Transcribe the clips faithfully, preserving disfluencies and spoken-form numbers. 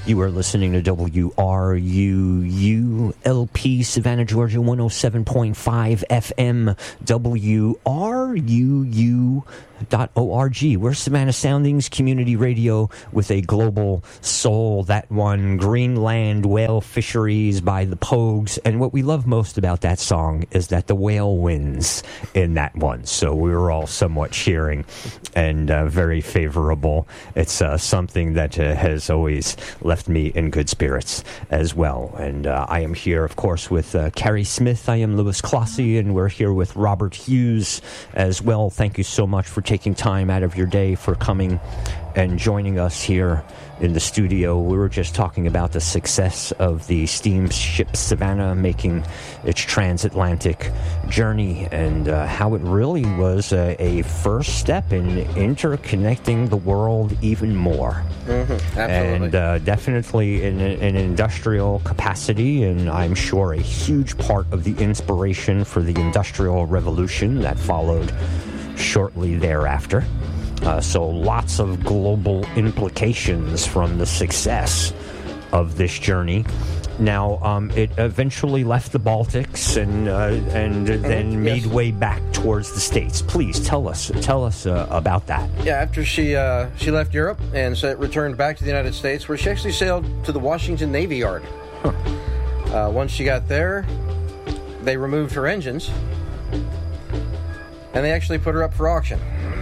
You are listening to W R U U L P Savannah, Georgia, one oh seven point five F M, W R U U dot org. We're Savannah Soundings Community Radio with a global soul. That one, Greenland Whale Fisheries by the Pogues. And what we love most about that song is that the whale wins in that one. So we were all somewhat cheering and uh, very favorable. It's uh, something that uh, has always left me in good spirits as well. And uh, I am here, of course, with uh, Carrie Smith. I am Louis Clossie, and we're here with Robert Hughes as well. Thank you so much for taking time out of your day for coming and joining us here in the studio. We were just talking about the success of the steamship Savannah making its transatlantic journey, and uh, how it really was a, a first step in interconnecting the world even more. Mm-hmm, absolutely. And uh, definitely in an industrial capacity, and I'm sure a huge part of the inspiration for the Industrial Revolution that followed shortly thereafter. Uh, so lots of global implications from the success of this journey. Now, um, it eventually left the Baltics and uh, and then mm-hmm, made yes. way back towards the States. Please tell us tell us uh, about that. Yeah, after she uh, she left Europe and so returned back to the United States, where she actually sailed to the Washington Navy Yard. Huh. Uh, once she got there, they removed her engines, and they actually put her up for auction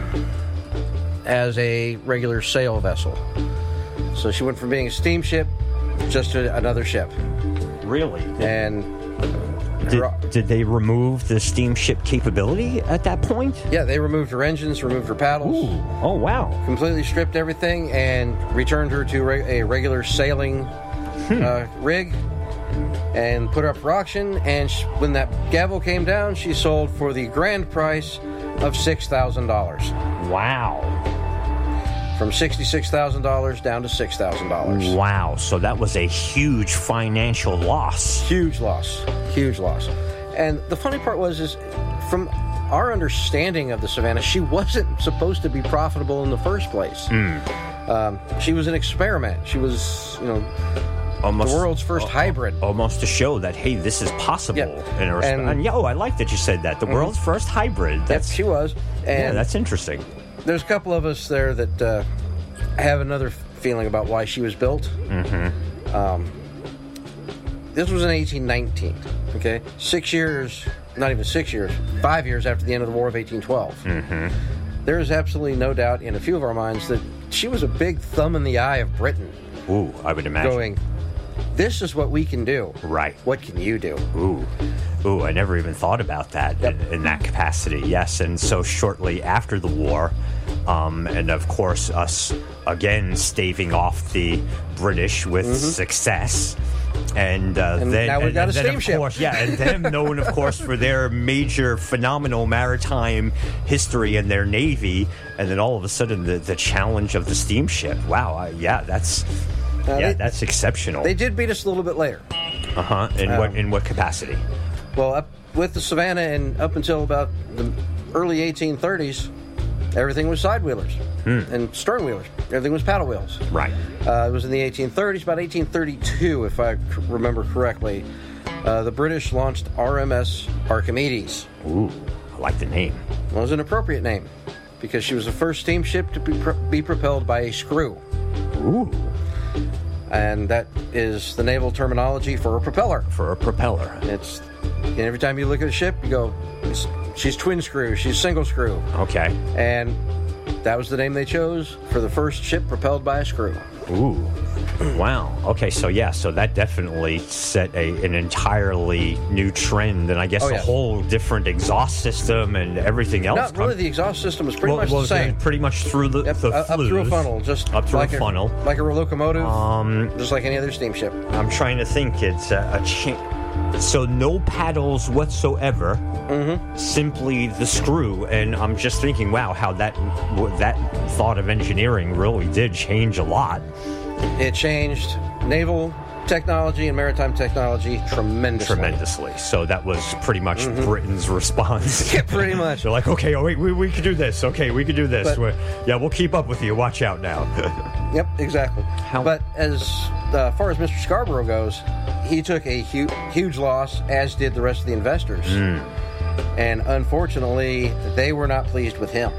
as a regular sail vessel. So she went from being a steamship just to another ship. Really? And did, did they remove the steamship capability at that point? Yeah, they removed her engines, removed her paddles. Ooh. Oh, wow. Completely stripped everything and returned her to re- a regular sailing hmm. uh, rig and put her up for auction. And she, when that gavel came down, she sold for the grand price of six thousand dollars. Wow. From sixty-six thousand dollars down to six thousand dollars. Wow. So that was a huge financial loss. Huge loss. Huge loss. And the funny part was, is from our understanding of the Savannah, she wasn't supposed to be profitable in the first place. Mm. Um, she was an experiment. She was, you know, almost, the world's first uh, hybrid. Almost to show that, hey, this is possible. Yeah. In a resp- and, and, yo, I like that you said that. The mm-hmm. world's first hybrid. That's, yep, she was. And yeah, that's interesting. There's a couple of us there that uh, have another feeling about why she was built. Mm-hmm. Um, this was in eighteen nineteen, okay? Six years, not even six years, five years after the end of the War of eighteen twelve. Mm-hmm. There is absolutely no doubt in a few of our minds that she was a big thumb in the eye of Britain. Ooh, I would imagine. Going, this is what we can do. Right. What can you do? Ooh. Ooh, I never even thought about that. Yep. in, in that capacity. Yes, and so shortly after the war, um, and of course us again staving off the British with mm-hmm. success. And, uh, and then, now we've got and, a and steamship. Of course, yeah, and them known, of course, for their major, phenomenal maritime history and their navy, and then all of a sudden the, the challenge of the steamship. Wow, uh, yeah, that's uh, yeah, they, that's exceptional. They did beat us a little bit later. Uh huh. In um, what in what capacity? Well, up with the Savannah and up until about the early eighteen thirties, everything was side wheelers hmm. and stern wheelers. Everything was paddle wheels. Right. Uh, it was in the eighteen thirties, about eighteen thirty-two, if I c- remember correctly. Uh, the British launched R M S Archimedes. Ooh, I like the name. Well, it was an appropriate name because she was the first steamship to be, pro- be propelled by a screw. Ooh. And that is the naval terminology for a propeller. For a propeller. It's and every time you look at a ship, you go, she's twin screw, she's single screw. Okay. And that was the name they chose for the first ship propelled by a screw. Ooh. Wow. Okay, so yeah, so that definitely set a an entirely new trend, and I guess oh, a yeah. whole different exhaust system and everything else. Not really, the exhaust system was pretty well, much well, the same. Pretty much through the, yep, the uh, up through a funnel, just up through like a funnel, like a locomotive, um, just like any other steamship. I'm trying to think. It's a, a cha- so no paddles whatsoever. Mm-hmm. Simply the screw, and I'm just thinking, wow, how that that thought of engineering really did change a lot. It changed naval technology and maritime technology tremendously. Tremendously. So that was pretty much mm-hmm. Britain's response. Yeah, pretty much. They're like, okay, oh, wait, we, we can do this. Okay, we can do this. But, yeah, we'll keep up with you. Watch out now. Yep, exactly. How? But as uh, far as Mister Scarborough goes, he took a hu- huge loss, as did the rest of the investors. Mm. And unfortunately, they were not pleased with him.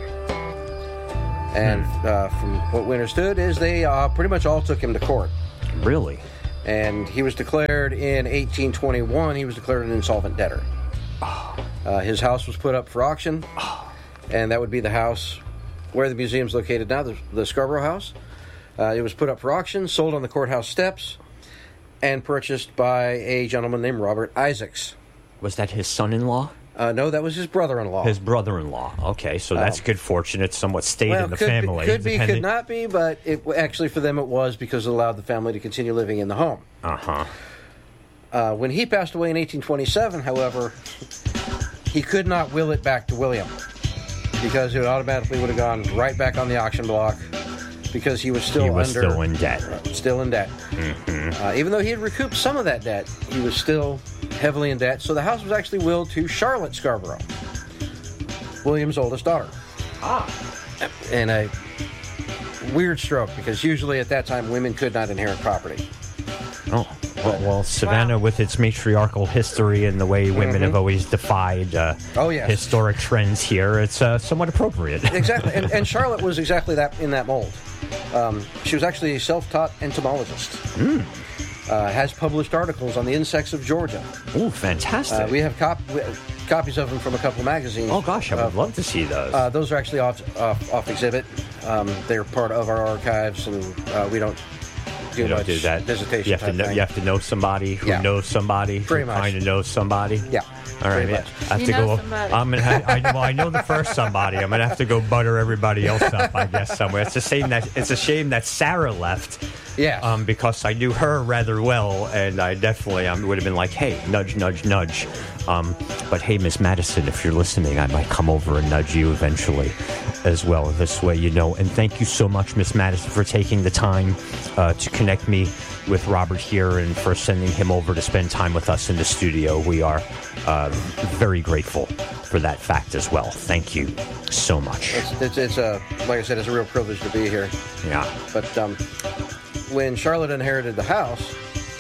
And mm. uh, from what we understood is they uh, pretty much all took him to court. Really? And he was declared in eighteen twenty-one, he was declared an insolvent debtor. Oh. Uh, his house was put up for auction, oh. and that would be the house where the museum's located now, the, the Scarborough House. Uh, it was put up for auction, sold on the courthouse steps, and purchased by a gentleman named Robert Isaacs. Was that his son-in-law? Uh, no, that was his brother-in-law. His brother-in-law. Okay, so that's um, good fortune. It somewhat stayed well, in the could family. Be, could be, could not be, but it, actually for them it was because it allowed the family to continue living in the home. Uh-huh. Uh, when he passed away in eighteen twenty-seven, however, he could not will it back to William because it automatically would have gone right back on the auction block because he was still he was under... still in debt. Uh, still in debt. Mm-hmm. Uh, even though he had recouped some of that debt, he was still heavily in debt. So the house was actually willed to Charlotte Scarborough, William's oldest daughter. Ah. And a weird stroke, because usually at that time women could not inherit property. Oh, well, well Savannah, wow. with its matriarchal history and the way women mm-hmm. have always defied uh, oh, yes. historic trends here, it's uh, somewhat appropriate. Exactly, and, and Charlotte was exactly that in that mold. Um, she was actually a self-taught entomologist. Mm. Uh, has published articles on the insects of Georgia. Oh, fantastic. Uh, we have cop- we, copies of them from a couple of magazines. Oh, gosh, I would uh, love to see those. Uh, those are actually off, off, off exhibit. Um, they're part of our archives, and uh, we don't do you much don't do that. visitation you have, to know, you have to know somebody who yeah. knows somebody Pretty who much. kind of knows somebody. Yeah. All right, yeah. I have you to know go. Somebody. I'm gonna. Have, I, well, I know the first somebody. I'm gonna have to go butter everybody else up. I guess somewhere. It's a shame that it's a shame that Sarah left. Yeah. Um, because I knew her rather well, and I definitely um, would have been like, "Hey, nudge, nudge, nudge." Um, but hey, Miss Madison, if you're listening, I might come over and nudge you eventually, as well. This way, you know. And thank you so much, Miss Madison, for taking the time uh, to connect me with Robert here, and for sending him over to spend time with us in the studio. We are uh, very grateful for that fact as well. Thank you so much. It's, it's, it's a like I said, it's a real privilege to be here. Yeah. But um, when Charlotte inherited the house,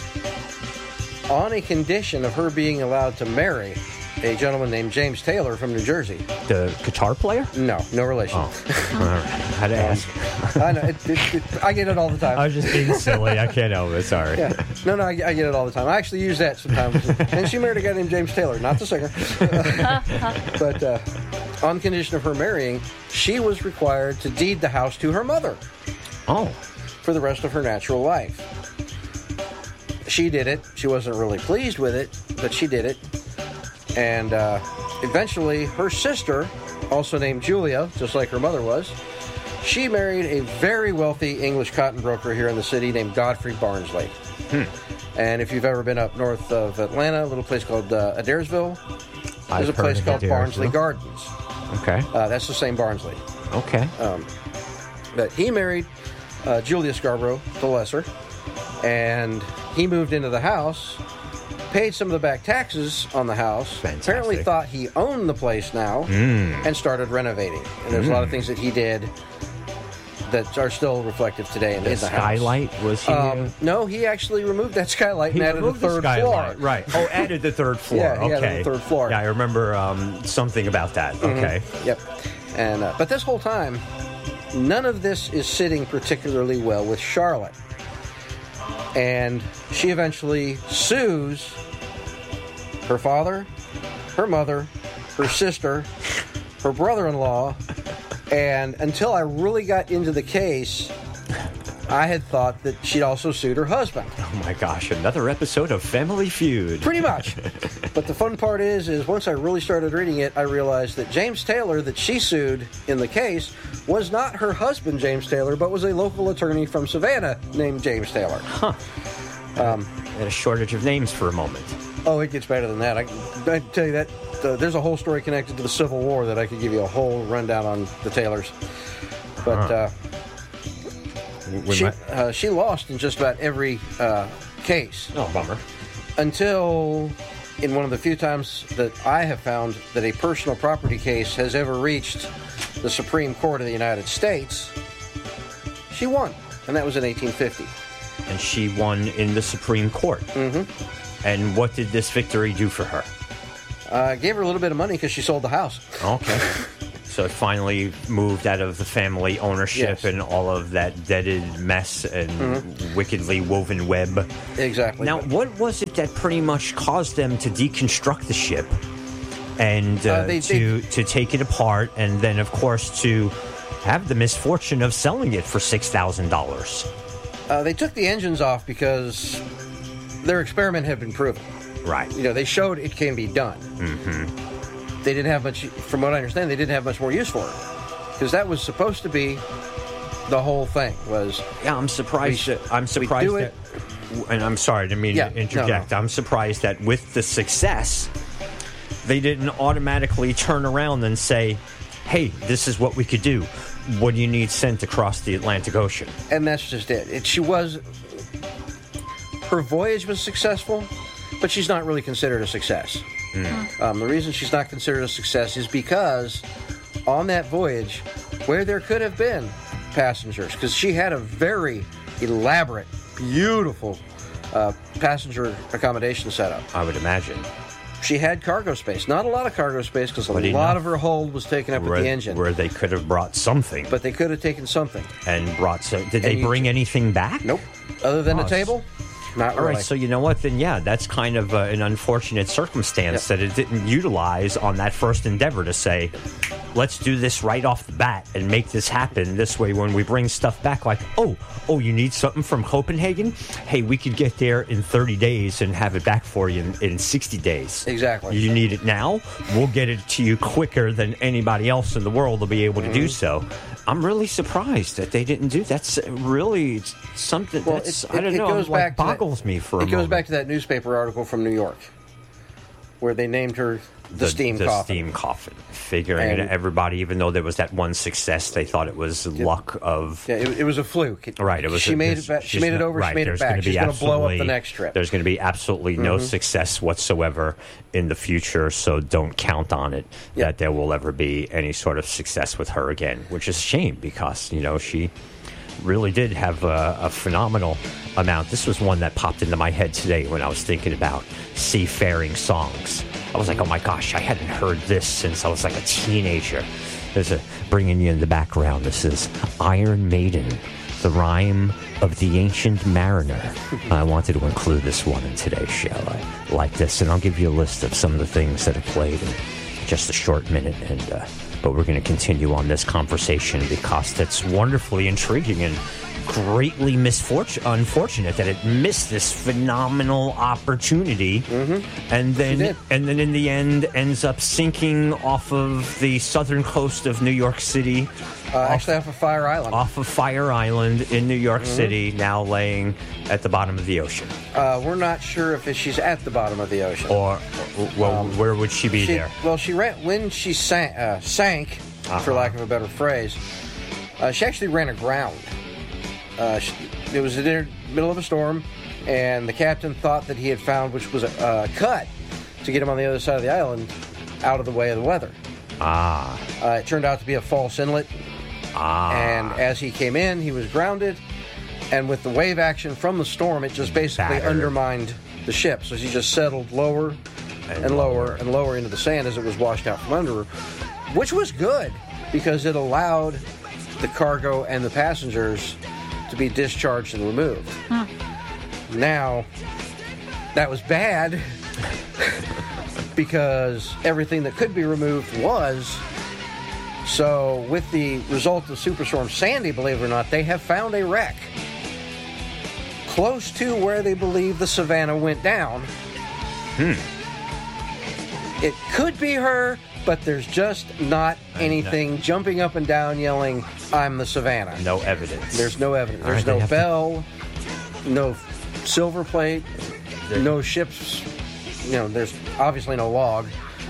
on a condition of her being allowed to marry a gentleman named James Taylor from New Jersey. The guitar player? No, no relation. Oh. All right. Had to ask. I know. It, it, it, I get it all the time. I was just being silly. I can't help it. Sorry. Yeah. No, no, I, I get it all the time. I actually use that sometimes. And she married a guy named James Taylor, not the singer. But uh, on condition of her marrying, she was required to deed the house to her mother. Oh. For the rest of her natural life. She did it. She wasn't really pleased with it, but she did it. And uh, eventually, her sister, also named Julia, just like her mother was, she married a very wealthy English cotton broker here in the city named Godfrey Barnsley. Hmm. And if you've ever been up north of Atlanta, a little place called uh, Adairsville, I've there's a place called Adairsville. Barnsley Gardens. Okay. Uh, that's the same Barnsley. Okay. Um, but he married uh, Julia Scarborough, the lesser, and he moved into the house, paid some of the back taxes on the house, Fantastic. Apparently thought he owned the place now, mm. and started renovating. And there's mm. a lot of things that he did that are still reflective today in, the in the skylight, house. Was he? Um, no, he actually removed that skylight he and added a third floor. Right. Oh, added the third floor. Yeah, he okay. added the third floor. Yeah, I remember um, something about that. Mm-hmm. Okay. Yep. And uh, but this whole time, none of this is sitting particularly well with Charlotte. And she eventually sues her father, her mother, her sister, her brother-in-law, and until I really got into the case, I had thought that she'd also sued her husband. Oh my gosh, another episode of Family Feud. Pretty much. But the fun part is, is once I really started reading it, I realized that James Taylor, that she sued in the case, was not her husband, James Taylor, but was a local attorney from Savannah named James Taylor. Huh. Um, had a shortage of names for a moment. Oh, it gets better than that. I, I tell you that uh, there's a whole story connected to the Civil War that I could give you a whole rundown on the Taylors. But uh, she, uh, she lost in just about every uh, case. Oh, bummer. Until, in one of the few times that I have found that a personal property case has ever reached the Supreme Court of the United States, she won. And that was in eighteen fifty. And she won in the Supreme Court. Mm-hmm. And what did this victory do for her? Uh, gave her a little bit of money because she sold the house. Okay. So it finally moved out of the family ownership Yes. and all of that deaded mess and Mm-hmm. wickedly woven web. Exactly. Now, what was it that pretty much caused them to deconstruct the ship and uh, Uh, they- to to take it apart, and then, of course, to have the misfortune of selling it for six thousand dollars? Uh, they took the engines off because their experiment had been proven. Right. You know, they showed it can be done. Mm-hmm. They didn't have much, from what I understand, they didn't have much more use for it. Because that was supposed to be the whole thing, was... Yeah, I'm surprised. We- that, I'm surprised do that. it. And I'm sorry, I didn't mean Yeah, to no, interject. no. I'm surprised that with the success, they didn't automatically turn around and say, "Hey, this is what we could do. What do you need sent across the Atlantic Ocean?" And that's just it. it. She was... Her voyage was successful, but she's not really considered a success. Mm. Um, the reason she's not considered a success is because on that voyage, where there could have been passengers, because she had a very elaborate, beautiful uh, passenger accommodation setup. I would imagine. She had cargo space. Not a lot of cargo space, because a But lot enough. of her hold was taken up Where, with the engine. where they could have brought something But they could have taken something. and brought some. Did they you- bring anything back? Nope. Other than Oh, a table? Not All really. right, so you know what? Then, yeah, that's kind of uh, an unfortunate circumstance Yep. that it didn't utilize on that first endeavor to say, let's do this right off the bat and make this happen. This way, when we bring stuff back, like, oh, oh, you need something from Copenhagen? Hey, we could get there in thirty days and have it back for you in, in sixty days. Exactly. You need it now? We'll get it to you quicker than anybody else in the world will be able to do so. I'm really surprised that they didn't do that's really something Well, that's it- I don't it know goes like back to that- boggles me for a It goes moment. back to that newspaper article from New York, where they named her the, steam the coffin. steam coffin. Figuring And- it, everybody, even though there was that one success, they thought it was luck of. Yeah, it, it was a fluke. It- Right, it was. She a- made there's- it. Back, she she's made it not- over. Right, she made there's it back. gonna be She's going to blow up the absolutely- next trip. There's going to be absolutely no success whatsoever in the future, so don't count on it Yeah. that there will ever be any sort of success with her again, which is a shame because, you know, she really did have a, a phenomenal amount. This was one that popped into my head today when I was thinking about seafaring songs. I was like, oh my gosh, I hadn't heard this since I was like a teenager. There's a bringing you in the background. This is Iron Maiden, the rhyme of the ancient mariner. I wanted to include this one in today's show. I like this, and I'll give you a list of some of the things that have played in just a short minute. And uh, but we're going to continue on this conversation because that's wonderfully intriguing and greatly misfortune unfortunate that it missed this phenomenal opportunity, mm-hmm. and then did. and then in the end ends up sinking off of the southern coast of New York City. uh, actually, off of Fire Island. Off of Fire Island in New York Mm-hmm. City, now laying at the bottom of the ocean. Uh, we're not sure if she's at the bottom of the ocean. Or, well, where would she be She- there? Well, she ran when she sank, uh, sank for Uh-huh. lack of a better phrase. Uh, she actually ran aground. Uh, she, it was in the middle of a storm, and the captain thought that he had found, which was a, a cut to get him on the other side of the island, out of the way of the weather. Ah, Uh, it turned out to be a false inlet, ah. and as he came in, he was grounded. And with the wave action from the storm, it just basically Battered. undermined the ship. So she just settled lower and, And lower. lower. and lower into the sand as it was washed out from under her, which was good because it allowed the cargo and the passengers to be discharged and removed. Now, that was bad because everything that could be removed was. So, with the result of Superstorm Sandy, believe it or not, they have found a wreck close to where they believe the Savannah went down. Hmm. It could be her, but there's just not anything jumping up and down yelling, "I'm the Savannah." No evidence. There's no evidence. All There's right, they no have to- bell, no silver plate, no ships. You know, there's obviously no log.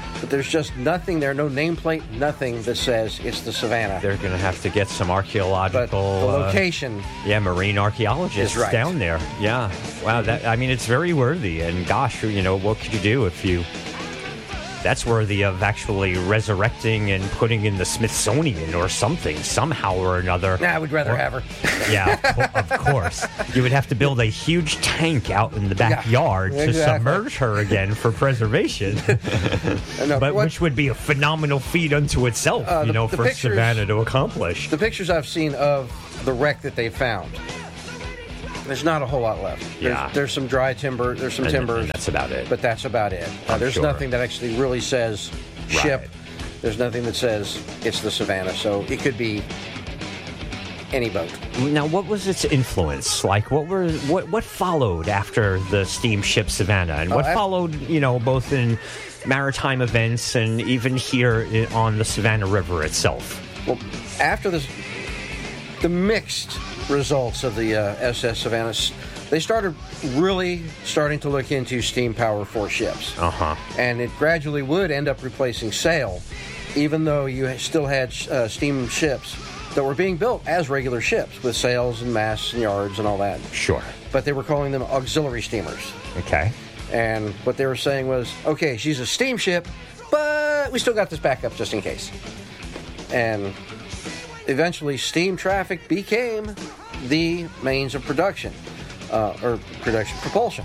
but there's just nothing there, no nameplate, nothing that says it's the Savannah. They're going to have to get some archaeological... But the location... Uh, yeah, marine archaeologists right. down there. Yeah. Wow, that I mean, it's very worthy. And gosh, you know, what could you do if you... That's worthy of actually resurrecting and putting in the Smithsonian or something, somehow or another. Nah, I would rather or, have her. Yeah, of, of course. You would have to build a huge tank out in the backyard yeah, to exactly. submerge her again for preservation. no, but what, which would be a phenomenal feat unto itself, uh, the, you know, the for pictures, Savannah to accomplish. The pictures I've seen of the wreck that they found, there's not a whole lot left. There's, Yeah. there's some dry timber, there's some And- timbers. and that's about it. But that's about it. Uh, there's sure. nothing that actually really says ship. Right. There's nothing that says it's the Savannah. So it could be any boat. Now, what was its influence? Like, what were what what followed after the steamship Savannah, and what Uh, I- followed? You know, both in maritime events and even here i- on the Savannah River itself. Well, after this, the mixed results of the uh, S S Savannah, they started really starting to look into steam power for ships. Uh huh. And it gradually would end up replacing sail, even though you still had uh, steam ships that were being built as regular ships with sails and masts and yards and all that. Sure. But they were calling them auxiliary steamers. Okay. And what they were saying was, okay, she's a steamship, but we still got this backup just in case. And eventually, steam traffic became the means of production, uh, or production propulsion.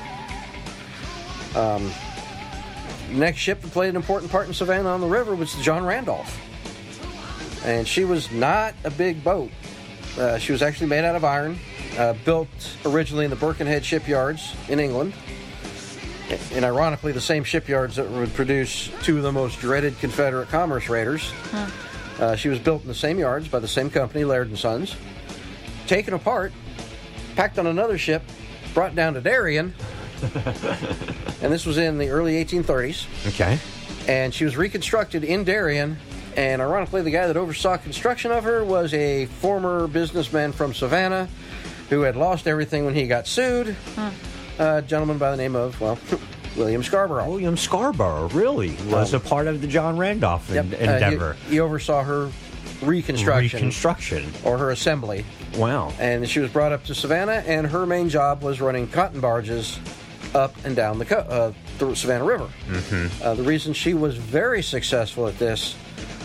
Um, next ship that played an important part in Savannah on the River was the John Randolph. And she was not a big boat. Uh, she was actually made out of iron, uh, built originally in the Birkenhead shipyards in England. And ironically, the same shipyards that would produce two of the most dreaded Confederate commerce raiders. Huh. Uh, she was built in the same yards by the same company, Laird and Sons. Taken apart, packed on another ship, brought down to Darien. And this was in the early eighteen thirties. Okay. And she was reconstructed in Darien. And ironically, the guy that oversaw construction of her was a former businessman from Savannah who had lost everything when he got sued. Huh. A gentleman by the name of, well, William Scarborough. William Scarborough really was Um, a part of the John Randolph en- Yep, uh, endeavor. he, he oversaw her reconstruction Reconstruction. or her assembly. Wow. And she was brought up to Savannah, and her main job was running cotton barges up and down the, co- uh, the Savannah River. Mm-hmm. Uh, the reason she was very successful at this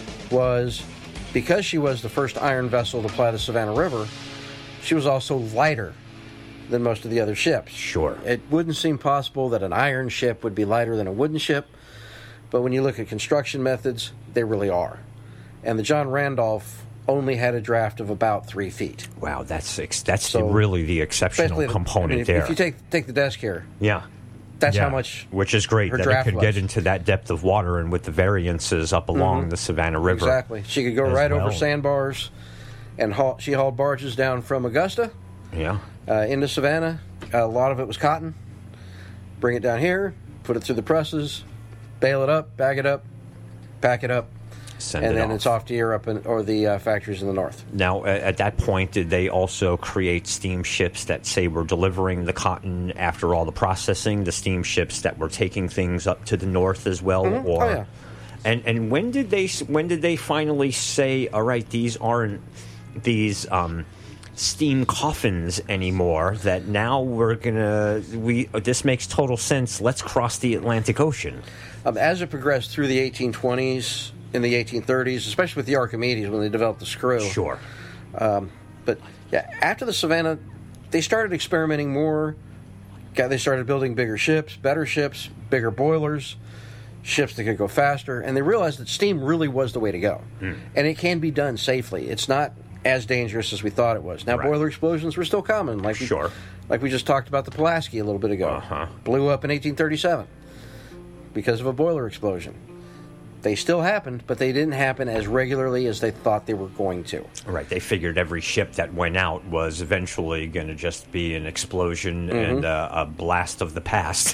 was because she was the first iron vessel to ply the Savannah River, she was also lighter than most of the other ships. Sure. It wouldn't seem possible that an iron ship would be lighter than a wooden ship, but when you look at construction methods, they really are. And the John Randolph only had a draft of about three feet. Wow, that's ex- that's So, the, really the exceptional Basically, the- component I mean, if, there. if you take take the desk here, yeah. that's Yeah, how much which is great her that it draft could was. get into that depth of water and with the variances up along Mhm. the Savannah River. Exactly. She could go as right well. over sandbars, and haul, she hauled barges down from Augusta Yeah. uh, into Savannah. A lot of it was cotton. Bring it down here, put it through the presses, bale it up, bag it up, pack it up, Send and it then off. it's off to Europe and, or the uh, factories in the north. Now, a- at that point, did they also create steamships that, say, were delivering the cotton after all the processing? The steamships that were taking things up to the north as well, Mhm. or Oh, yeah. and and when did they when did they finally say, all right, these aren't these um, steam coffins anymore? That now we're gonna we this makes total sense. Let's cross the Atlantic Ocean. Um, as it progressed through the eighteen twenties, in the eighteen thirties, especially with the Archimedes when they developed the screw. Sure. Um, but yeah, after the Savannah, they started experimenting more. Got- They started building bigger ships, better ships, bigger boilers, ships that could go faster, and they realized that steam really was the way to go. Hmm. And it can be done safely. It's not as dangerous as we thought it was. Now, Right. boiler explosions were still common, like we, Sure. like we just talked about the Pulaski a little bit ago. Uh-huh. Blew up in eighteen thirty-seven because of a boiler explosion. They still happened, but they didn't happen as regularly as they thought they were going to. Right, they figured every ship that went out was eventually going to just be an explosion and uh, a blast of the past.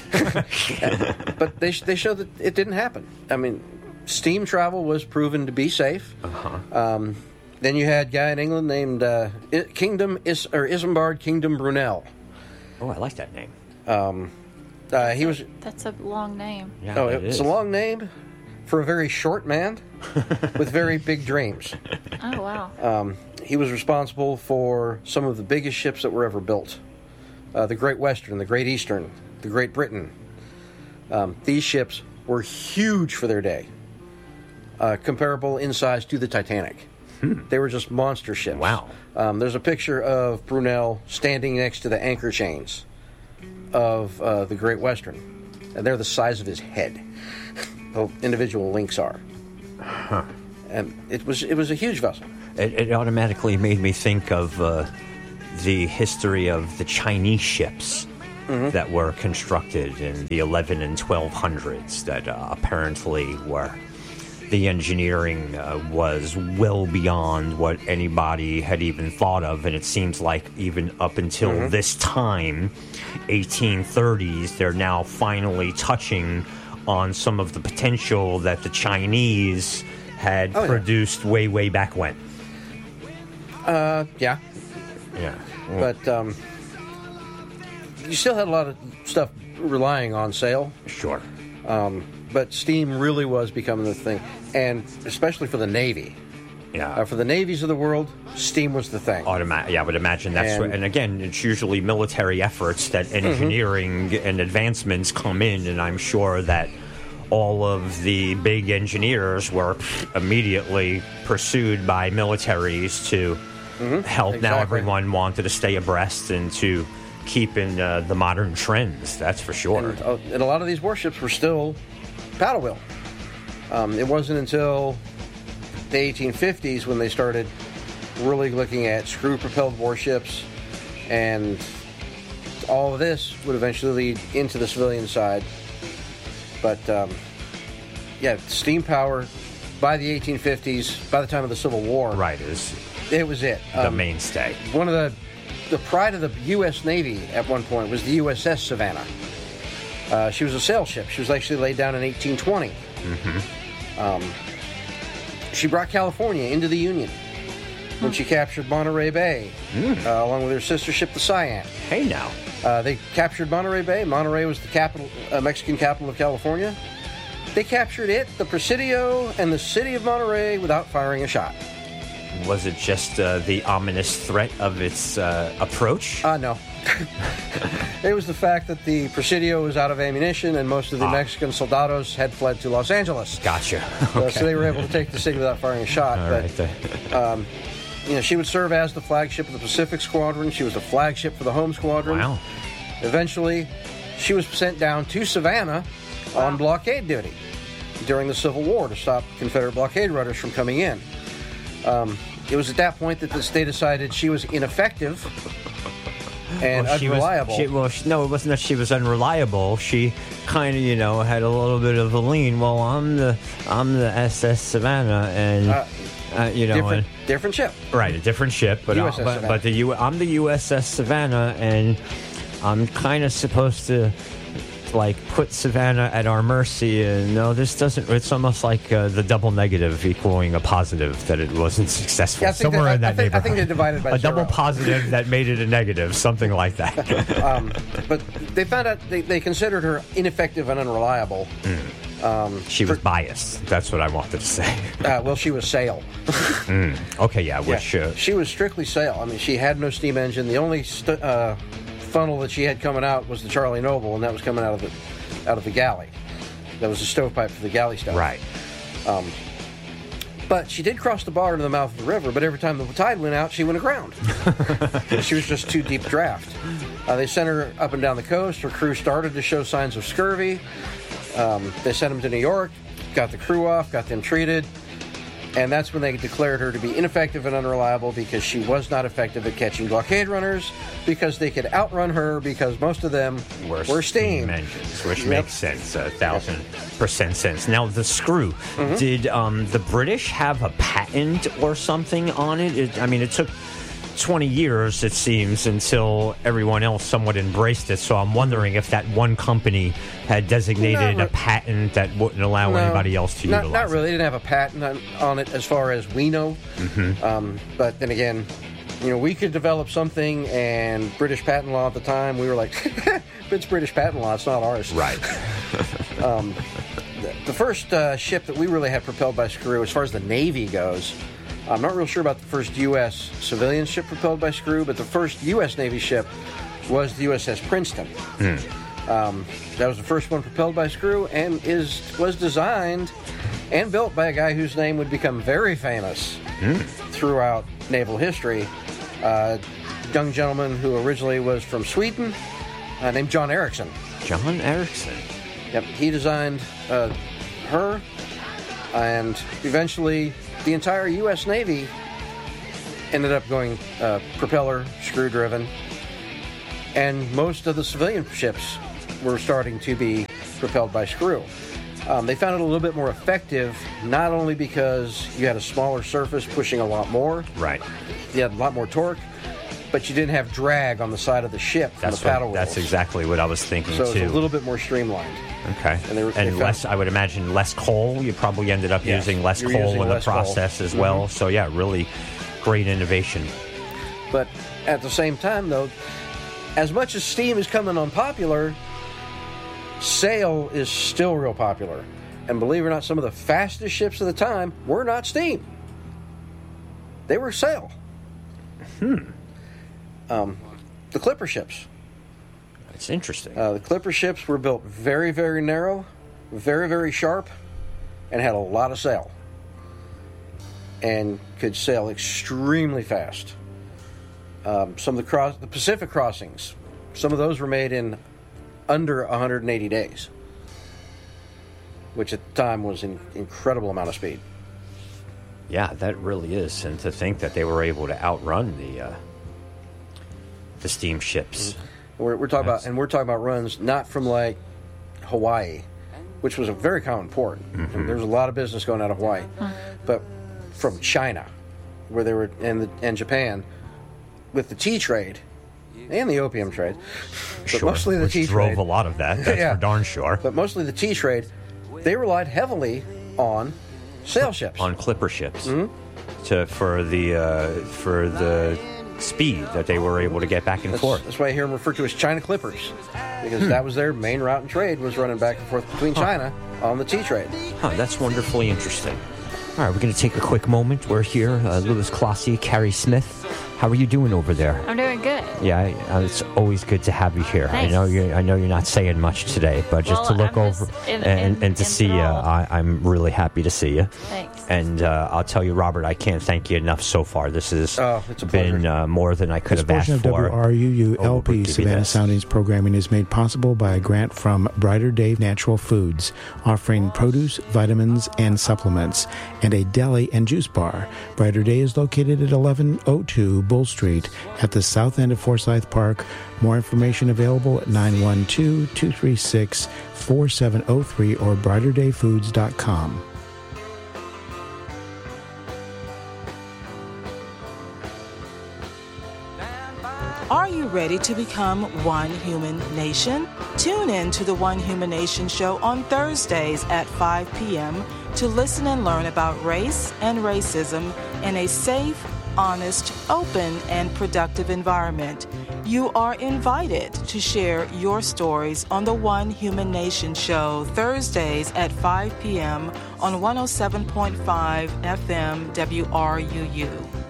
But they they showed that it didn't happen. I mean, steam travel was proven to be safe. Uh-huh. Um, then you had a guy in England named uh, I- Kingdom Is or Isambard Kingdom Brunel. Oh, I like that name. Um, uh, he was That's a long name. Yeah, oh, it it's is. a long name, for a very short man with very big dreams. Oh, wow. Um, he was responsible for some of the biggest ships that were ever built. Uh, the Great Western, the Great Eastern, the Great Britain. Um, these ships were huge for their day. Uh, comparable in size to the Titanic. Hmm. They were just monster ships. Wow. Um, there's a picture of Brunel standing next to the anchor chains of uh, the Great Western. And they're the size of his head. The individual links are. Huh. And it was it was a huge vessel. It, it automatically made me think of uh, the history of the Chinese ships mm-hmm. that were constructed in the eleven and twelve hundreds that uh, apparently were... The engineering uh, was well beyond what anybody had even thought of, and it seems like even up until mm-hmm. this time, eighteen thirties, they're now finally touching on some of the potential that the Chinese had oh, produced yeah. way, way back when. Uh, yeah. Yeah. Well, but um, you still had a lot of stuff relying on sail. Sure. Um, but steam really was becoming the thing, and especially for the Navy. Yeah. Uh, for the navies of the world, steam was the thing. Automatic. Yeah, I would imagine that's. And, what, and again, it's usually military efforts that engineering mm-hmm. and advancements come in, and I'm sure that all of the big engineers were immediately pursued by militaries to mm-hmm. help. Exactly. Now everyone wanted to stay abreast and to keep in uh, the modern trends. That's for sure. And, uh, and a lot of these warships were still paddle wheel. Um, it wasn't until the eighteen fifties when they started really looking at screw-propelled warships, and all of this would eventually lead into the civilian side. But, um, yeah, steam power by the eighteen fifties, by the time of the Civil War. Right, is it was it. The um, mainstay. One of the, the pride of the U S Navy at one point was the U S S Savannah. Uh, she was a sail ship. She was actually laid down in eighteen twenty. Mm-hmm. Um, she brought California into the Union when she captured Monterey Bay, mm. uh, along with her sister ship, the Cyane. Hey, now. Uh, they captured Monterey Bay. Monterey was the capital, uh, Mexican capital of California. They captured it, the Presidio, and the city of Monterey without firing a shot. Was it just uh, the ominous threat of its uh, approach? Uh, no. It was the fact that the Presidio was out of ammunition and most of the ah. Mexican soldados had fled to Los Angeles. Gotcha. Okay. Uh, so they were able to take the city without firing a shot. All but, right. um, you know, she would serve as the flagship of the Pacific Squadron. She was the flagship for the Home Squadron. Wow. Eventually, she was sent down to Savannah wow. on blockade duty during the Civil War to stop Confederate blockade runners from coming in. Um, it was at that point that they decided she was ineffective and well, she unreliable. Was, she, well, she, no, it wasn't that she was unreliable. She kind of, you know, had a little bit of a lean. Well, I'm the I'm the S S Savannah, and uh, uh, you know, different, and, different ship. Right, a different ship, but uh, but, but the U, I'm the U S S Savannah, and I'm kind of supposed to like put Savannah at our mercy, and no, this doesn't. It's almost like uh, the double negative equaling a positive that it wasn't successful. Yeah, somewhere they, in that I think, neighborhood. I think they divided by a zero. double positive that made it a negative, something like that. um, but they found out they, they considered her ineffective and unreliable. Mm. Um, she was for, biased. That's what I wanted to say. uh, well, she was sail. mm. Okay, yeah. Which yeah, uh, she was strictly sail. I mean, she had no steam engine. The only st- uh, funnel that she had coming out was the Charlie Noble, and that was coming out of the out of the galley. That was a stovepipe for the galley stuff. Right. Um, but she did cross the bar to the mouth of the river, but every time the tide went out, she went aground. She was just too deep draft. Uh, they sent her up and down the coast. Her crew started to show signs of scurvy. Um, they sent them to New York, got the crew off, got them treated, and that's when they declared her to be ineffective and unreliable because she was not effective at catching blockade runners, because they could outrun her because most of them were, were steam. steam engines, which yep. makes sense, a thousand percent sense. Now, the screw, mm-hmm. did um, the British have a patent or something on it? it? I mean, it took twenty years, it seems, until everyone else somewhat embraced it. So I'm wondering if that one company had designated re- a patent that wouldn't allow no, anybody else to not, utilize Not really. it. They didn't have a patent on, on it as far as we know. Mm-hmm. Um, but then again, you know, we could develop something, and British patent law at the time, we were like, if it's British patent law, it's not ours. Right. um, the first uh, ship that we really had propelled by screw, as far as the Navy goes, I'm not real sure about the first U S civilian ship propelled by screw, but the first U S Navy ship was the U S S Princeton. Mm. Um, that was the first one propelled by screw, and is was designed and built by a guy whose name would become very famous mm. throughout naval history. Uh, young gentleman who originally was from Sweden, uh, named John Ericsson. John Ericsson. Yep, he designed uh, her, and eventually the entire U S Navy ended up going uh, propeller, screw-driven, and most of the civilian ships were starting to be propelled by screw. Um, they found it a little bit more effective, not only because you had a smaller surface pushing a lot more, right? You had a lot more torque, but you didn't have drag on the side of the ship from that's the paddle what, wheels. That's exactly what I was thinking, so too. So it was a little bit more streamlined. Okay. And, they were, and they less, found, I would imagine, less coal. You probably ended up yes, using less coal using in the process coal. as well. Mm-hmm. So, yeah, really great innovation. But at the same time, though, as much as steam is coming unpopular, sail is still real popular. And believe it or not, some of the fastest ships of the time were not steam. They were sail. Hmm. Um, the clipper ships. It's interesting. Uh, the clipper ships were built very, very narrow, very, very sharp, and had a lot of sail. And could sail extremely fast. Um, some of the cross, the Pacific crossings, some of those were made in under one hundred eighty days, which at the time was an incredible amount of speed. Yeah, that really is. And to think that they were able to outrun the uh, the steamships. Mm-hmm. We're, we're talking That's... about, and we're talking about runs not from like Hawaii, which was a very common port. Mm-hmm. And there's a lot of business going out of Hawaii, but from China, where they were, and the, and Japan, with the tea trade and the opium trade. But sure, mostly the which tea drove trade. a lot of that. That's yeah. for darn sure. But mostly the tea trade, they relied heavily on sail ships, on clipper ships, mm-hmm. to for the uh, for the. speed that they were able to get back and that's, forth. That's why I hear them referred to as China Clippers, because hmm. that was their main route in trade, was running back and forth between huh. China on the tea trade. Huh, that's wonderfully interesting. All right, we're going to take a quick moment. We're here, uh, Lewis Clossy, Carrie Smith. How are you doing over there? I'm doing good. Yeah, uh, it's always good to have you here. Thanks. I know you. I know you're not saying much today, but just well, to look I'm over in, and, in, and to see you, I, I'm really happy to see you. Thanks. And uh, I'll tell you, Robert, I can't thank you enough so far. This has oh, it's a been uh, more than I could this have asked for. This portion of W R U U L P oh, Savannah Soundings programming is made possible by a grant from Brighter Day Natural Foods, offering produce, vitamins, and supplements, and a deli and juice bar. Brighter Day is located at eleven oh two Bull Street at the south end of Forsyth Park. More information available at nine one two, two three six, four seven oh three or brighter day foods dot com. Are you ready to become One Human Nation? Tune in to the One Human Nation show on Thursdays at five p.m. to listen and learn about race and racism in a safe, honest, open, and productive environment. You are invited to share your stories on the One Human Nation show Thursdays at five p.m. on one oh seven point five F M W R U U.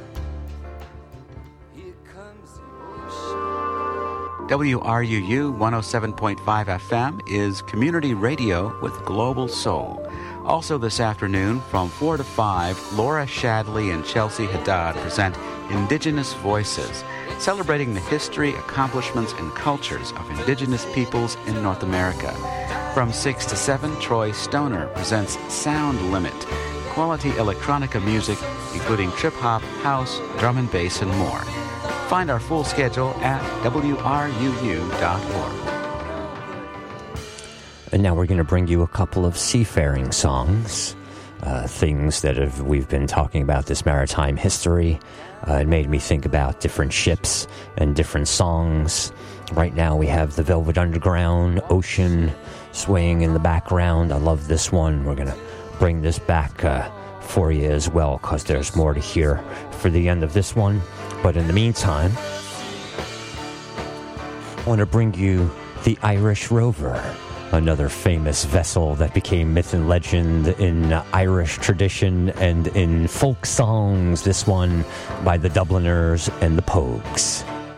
W R U U one oh seven point five F M is community radio with global soul. Also this afternoon from four to five, Laura Shadley and Chelsea Haddad present Indigenous Voices, celebrating the history, accomplishments, and cultures of indigenous peoples in North America. From six to seven, Troy Stoner presents Sound Limit, quality electronica music, including trip-hop, house, drum and bass, and more. Find our full schedule at W R U U dot org. And now we're going to bring you a couple of seafaring songs, uh, things that have, we've been talking about this maritime history. Uh, it made me think about different ships and different songs. Right now we have the Velvet Underground, Ocean, swaying in the background. I love this one. We're going to bring this back uh, for you as well, because there's more to hear for the end of this one. But in the meantime, I want to bring you the Irish Rover, another famous vessel that became myth and legend in Irish tradition and in folk songs. This one by the Dubliners and the Pogues.